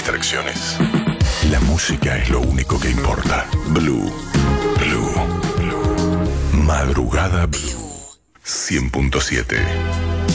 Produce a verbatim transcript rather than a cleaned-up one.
distracciones. La música es lo único que importa. Blue, Blue, Blue. Madrugada Blue. cien punto siete.